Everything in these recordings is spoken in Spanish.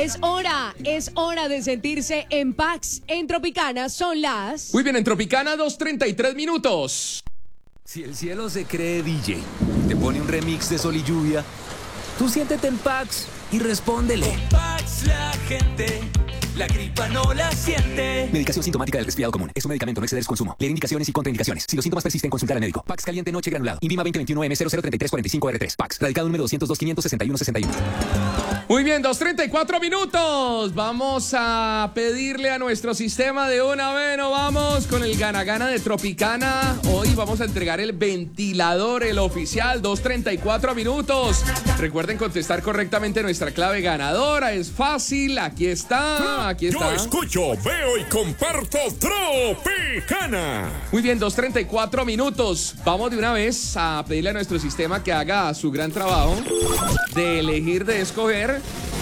Es hora de sentirse en Pax. En Tropicana son las... Muy bien, en Tropicana 2:33 minutos. Si el cielo se cree DJ, te pone un remix de Sol y Lluvia, tú siéntete en Pax y respóndele. Con Pax la gente, la gripa no la siente. Medicación sintomática del resfriado común. Es un medicamento, no exceder su consumo. Leer indicaciones y contraindicaciones. Si los síntomas persisten, consultar al médico. Pax caliente noche granulado. Invima 2021M003345R3. Pax. Radicado número 202-561-61. Muy bien, 2:34 minutos. Vamos a pedirle a nuestro sistema de una vez. No vamos con el gana-gana de Tropicana. Hoy vamos a entregar el ventilador, el oficial. 2:34 minutos. Recuerden contestar correctamente nuestra clave ganadora. Es fácil. Aquí está. Aquí está. Yo escucho, veo y comparto Tropicana. Muy bien, 2:34 minutos. Vamos de una vez a pedirle a nuestro sistema que haga su gran trabajo de elegir, de escoger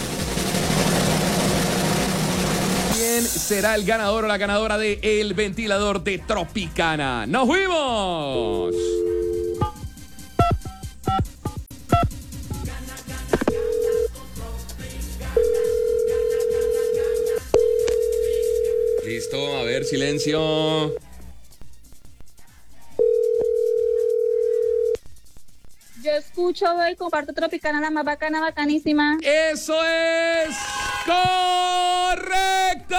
quién será el ganador o la ganadora de el ventilador de Tropicana. ¡Nos fuimos! Listo, a ver, silencio. Yo escucho, veo y comparto Tropicana, la más bacana, bacanísima. ¡Eso es correcto!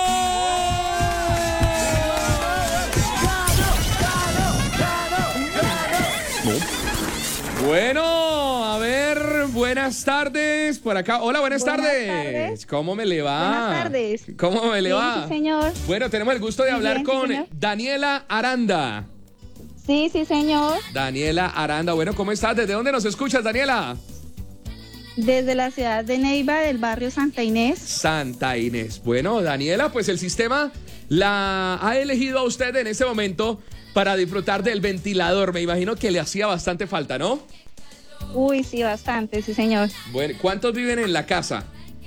Bueno, a ver, buenas tardes por acá. Hola, buenas tardes. ¿Cómo me le va? Buenas tardes. ¿Cómo me le Bien, va? sí, señor. Bueno, tenemos el gusto de Muy hablar bien, sí, con señor. Daniela Aranda. Sí, sí, señor. Daniela Aranda, bueno, ¿cómo estás? ¿Desde dónde nos escuchas, Daniela? Desde la ciudad de Neiva, del barrio Santa Inés. Santa Inés. Bueno, Daniela, pues el sistema la ha elegido a usted en este momento para disfrutar del ventilador. Me imagino que le hacía bastante falta, ¿no? Uy, sí, bastante, sí, señor. Bueno, ¿cuántos viven en la casa?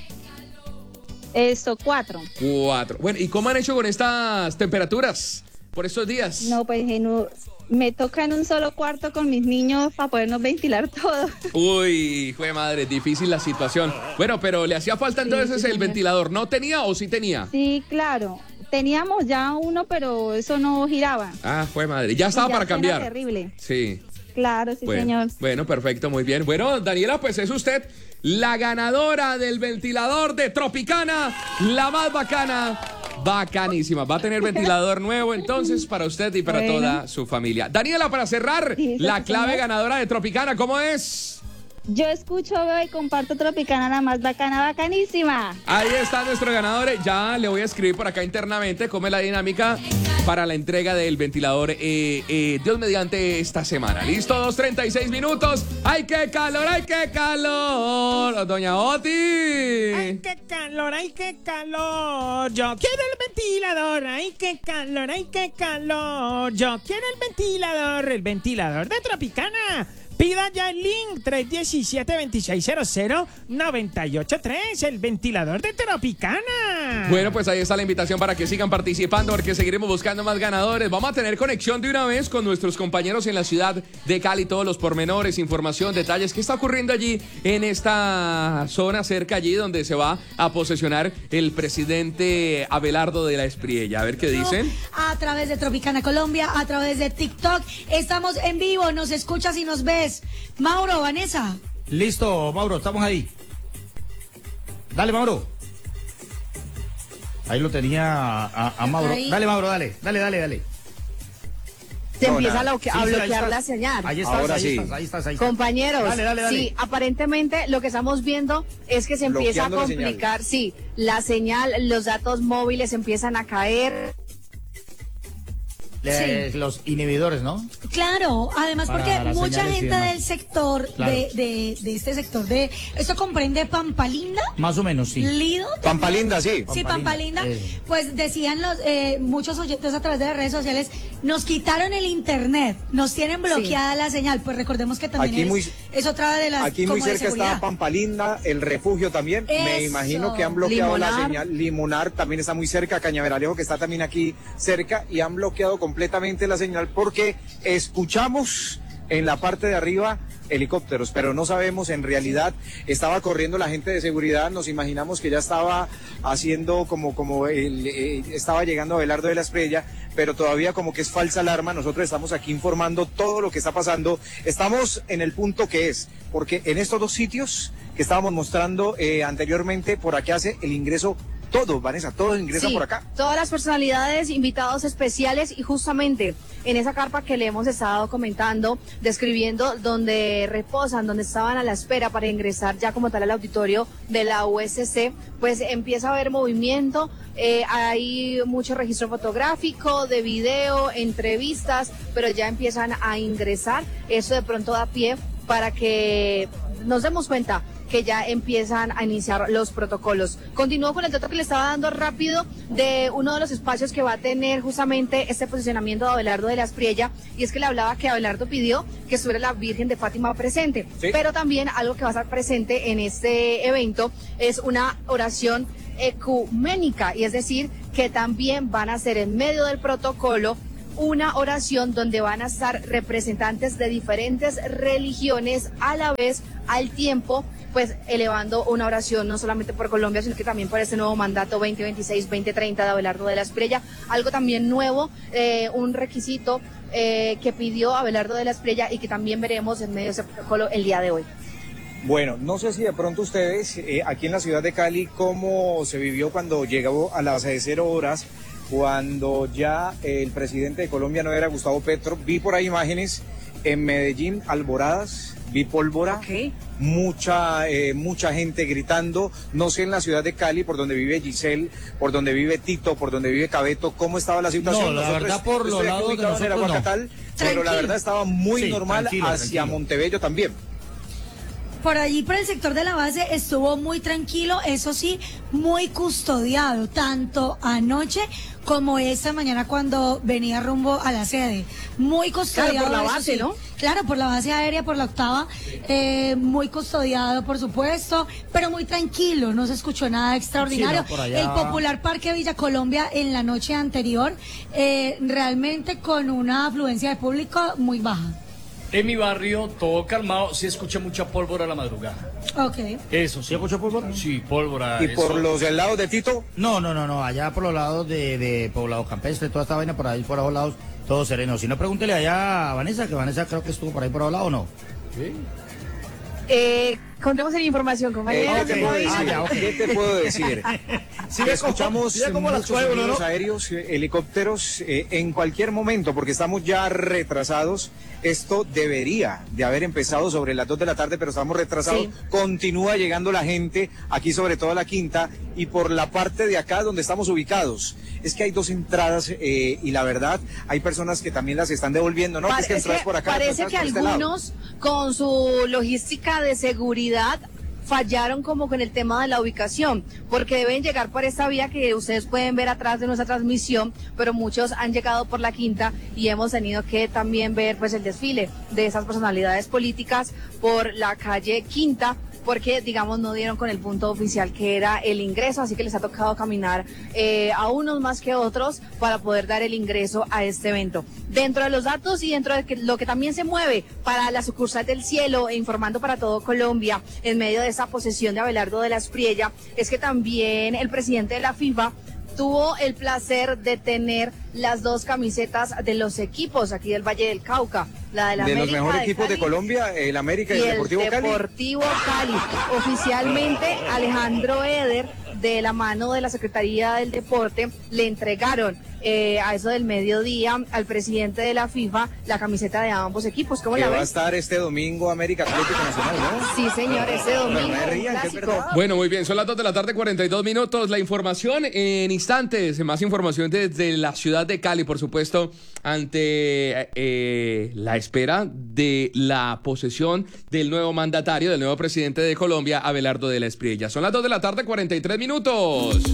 4. 4. Bueno, ¿y cómo han hecho con estas temperaturas por estos días? No, pues me toca en un solo cuarto con mis niños para podernos ventilar todo. Uy, jue madre, difícil la situación. Bueno, pero le hacía falta entonces sí, el señor. ventilador. ¿No tenía o sí tenía? Sí, claro. Teníamos ya uno, pero eso no giraba. Ah, fue madre. Ya estaba Ya para suena cambiar. terrible. Sí. Claro, sí, Bueno, señor. bueno, perfecto, muy bien. Bueno, Daniela, pues es usted la ganadora del ventilador de Tropicana, la más bacana, bacanísima. Va a tener ventilador nuevo entonces para usted y para Bueno. toda su familia. Daniela, para cerrar, Sí, la sí, clave señor. ganadora de Tropicana, ¿cómo es? Yo escucho, veo y comparto Tropicana, la más bacana, bacanísima. Ahí está nuestro ganador. Ya le voy a escribir por acá internamente cómo es la dinámica para la entrega del ventilador, Dios mediante, esta semana. ¿Listo? 2:36 minutos. ¡Ay, qué calor! ¡Ay, qué calor! Doña Oti. ¡Ay, qué calor! ¡Ay, qué calor! Yo quiero el ventilador. ¡Ay, qué calor! ¡Ay, qué calor! Yo quiero el ventilador de Tropicana. Pida ya el link 317-2600-983, el ventilador de Tropicana. Bueno, pues ahí está la invitación para que sigan participando porque seguiremos buscando más ganadores. Vamos a tener conexión de una vez con nuestros compañeros en la ciudad de Cali, todos los pormenores, información, detalles. ¿Qué está ocurriendo allí en esta zona cerca allí donde se va a posesionar el presidente Abelardo de la Espriella? A ver qué dicen. A través de Tropicana Colombia, a través de TikTok. Estamos en vivo, nos escuchas y nos ves. Mauro, Vanessa. Listo, Mauro, estamos ahí. Dale, Mauro. Ahí lo tenía a Mauro. Ahí. Dale, Mauro, dale. Se empieza a Sí, ahí bloquear estás. la señal. Ahí estás, Ahora ahí sí. estás, ahí estás. Compañeros, Dale. sí, aparentemente lo que estamos viendo es que se empieza a Bloqueando la complicar, sí, la señal, los datos móviles empiezan a caer. Los inhibidores, ¿no? Claro, además Para porque las mucha señales y gente demás. del sector, Claro. de este sector, de esto comprende Pampalinda, Más o menos, sí. Lido. Pampalinda, sí. Sí, Pampalinda, Pampalinda. Pues decían muchos oyentes a través de las redes sociales, nos quitaron el internet, nos tienen bloqueada la señal. Pues recordemos que también Aquí es otra de las Aquí muy como de cerca está seguridad. Pampalinda, el refugio también. Me Eso. imagino que han bloqueado la Limonar. señal. Limonar también está muy cerca, Cañaveralejo que está también aquí cerca y han bloqueado completamente la señal porque escuchamos en la parte de arriba helicópteros, pero no sabemos, en realidad estaba corriendo la gente de seguridad, nos imaginamos que ya estaba haciendo estaba llegando Abelardo de la Espriella, pero todavía como que es falsa alarma. Nosotros estamos aquí informando todo lo que está pasando, estamos en el punto que es, porque en estos dos sitios que estábamos mostrando anteriormente, por aquí hace el ingreso todo, Vanessa, todos ingresan por acá. Todas las personalidades, invitados especiales, y justamente en esa carpa que le hemos estado comentando, describiendo, donde reposan, donde estaban a la espera para ingresar ya como tal al auditorio de la USC, pues empieza a haber movimiento, hay mucho registro fotográfico, de video, entrevistas, pero ya empiezan a ingresar. Eso de pronto da pie para que nos demos cuenta que ya empiezan a iniciar los protocolos. Continúo con el dato que le estaba dando rápido de uno de los espacios que va a tener justamente este posicionamiento de Abelardo de la Espriella, y es que le hablaba que Abelardo pidió que estuviera la Virgen de Fátima presente, pero también algo que va a estar presente en este evento es una oración ecuménica, y es decir, que también van a hacer en medio del protocolo una oración donde van a estar representantes de diferentes religiones a la vez, al tiempo, pues elevando una oración no solamente por Colombia, sino que también por este nuevo mandato 2026-2030 de Abelardo de la Espriella. Algo también nuevo, un requisito que pidió Abelardo de la Espriella y que también veremos en medio de ese protocolo el día de hoy. Bueno, no sé si de pronto ustedes, aquí en la ciudad de Cali, cómo se vivió cuando llegó a las 0 horas, cuando ya el presidente de Colombia no era Gustavo Petro. Vi por ahí imágenes en Medellín, alboradas, vi pólvora, mucha gente gritando. No sé en la ciudad de Cali, por donde vive Giselle, por donde vive Tito, por donde vive Cabeto, cómo estaba la situación. No, la verdad, por los lados de nosotros no. Pero la verdad estaba muy normal hacia Montebello también. Por allí, por el sector de la base, estuvo muy tranquilo, eso sí, muy custodiado, tanto anoche como esta mañana cuando venía rumbo a la sede. Muy custodiado. Claro, por la base, ¿no? Claro, por la base aérea, por la octava, muy custodiado, por supuesto, pero muy tranquilo, no se escuchó nada extraordinario. Sí, no, por allá. El popular Parque Villa Colombia en la noche anterior, realmente con una afluencia de público muy baja. En mi barrio, todo calmado, se escucha mucha pólvora a la madrugada. Ok. Eso, ¿sí escucha pólvora? Sí, pólvora. ¿Y por los del lado de Tito? No, allá por los lados de Poblado Campestre, toda esta vaina por ahí, por esos lados, todo sereno. Si no, pregúntele allá a Vanessa, que Vanessa creo que estuvo por ahí por esos lados, ¿o no? Sí. Contemos en información, compañeros. ¿Qué te puedo decir? Escuchamos muchos sonidos aéreos, helicópteros, en cualquier momento, porque estamos ya retrasados. Esto debería de haber empezado sobre las 2 de la tarde, pero estamos retrasados. Sí. Continúa llegando la gente, aquí sobre todo a la Quinta, y por la parte de acá donde estamos ubicados. Es que hay 2 entradas y la verdad, hay personas que también las están devolviendo, ¿no? Es que entras por acá. Parece que algunos, con su logística de seguridad, fallaron como con el tema de la ubicación, porque deben llegar por esta vía que ustedes pueden ver atrás de nuestra transmisión, pero muchos han llegado por la Quinta y hemos tenido que también ver pues el desfile de esas personalidades políticas por la calle Quinta, porque digamos no dieron con el punto oficial que era el ingreso, así que les ha tocado caminar a unos más que otros para poder dar el ingreso a este evento. Dentro de los datos y dentro de lo que también se mueve para la sucursal del Cielo e informando para todo Colombia en medio de esa posesión de Abelardo de la Espriella, es que también el presidente de la FIFA tuvo el placer de tener las 2 camisetas de los equipos aquí del Valle del Cauca, la de la América, los mejores equipos de Colombia, el América y el Deportivo Cali. Deportivo Cali. Oficialmente, Alejandro Eder, de la mano de la Secretaría del Deporte, le entregaron a eso del mediodía al presidente de la FIFA la camiseta de ambos equipos. ¿Cómo la ves? Va a estar este domingo América Atlético Nacional, ¿no? Sí, señor, este domingo. Bueno, muy bien, son las 2 de la tarde, 42 minutos. La información en instantes, más información desde la ciudad de Cali, por supuesto, ante la espera de la posesión del nuevo mandatario, del nuevo presidente de Colombia, Abelardo de la Espriella. Son las 2 de la tarde, 43 minutos.